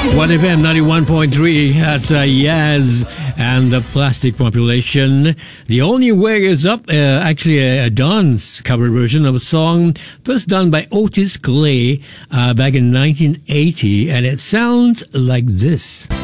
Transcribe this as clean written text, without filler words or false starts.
1FM 91.3. That's Yaz and the Plastic Population. The Only Way Is Up, actually a dance cover version of a song first done by Otis Clay back in 1980, and it sounds like this.